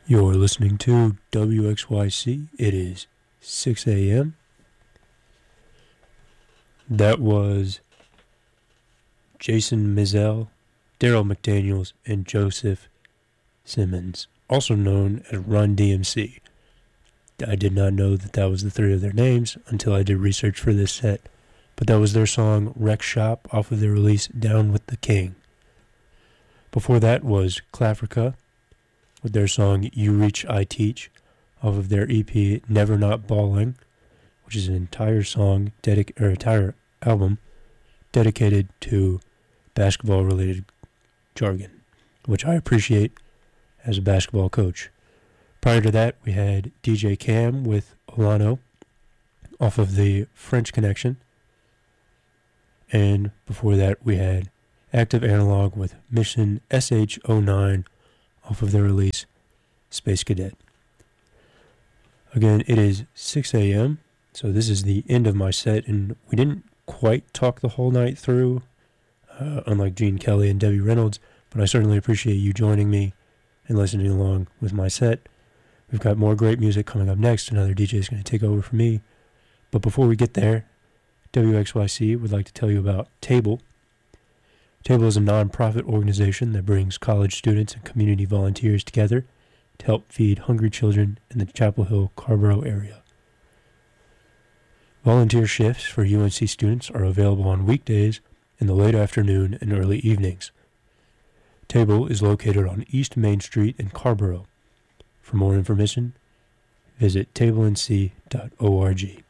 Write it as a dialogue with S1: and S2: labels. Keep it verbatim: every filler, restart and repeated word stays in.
S1: You're listening to W X Y C. It is six a.m. That was Jason Mizell, Daryl McDaniels, and Joseph Simmons, also known as Run D M C. I did not know that that was the three of their names until I did research for this set, but that was their song Wreck Shop off of their release Down with the King. Before that was Clafrica with their song You Reach I Teach off of their E P Never Not Balling, which is an entire song, dedic- or entire album dedicated to basketball-related jargon, which I appreciate as a basketball coach. Prior to that, we had D J Cam with Olano off of the French Connection. And before that, we had Active Analog with Mission S H oh nine off of their release Space Cadet. Again, it is six a.m., so this is the end of my set, and we didn't quite talk the whole night through, uh, unlike Gene Kelly and Debbie Reynolds, but I certainly appreciate you joining me and listening along with my set. We've got more great music coming up next. Another D J is going to take over for me. But before we get there, W X Y C would like to tell you about Table. Table is a non-profit organization that brings college students and community volunteers together to help feed hungry children in the Chapel Hill, Carrboro area. Volunteer shifts for U N C students are available on weekdays in the late afternoon and early evenings. Table is located on East Main Street in Carrboro. For more information, visit table n c dot org.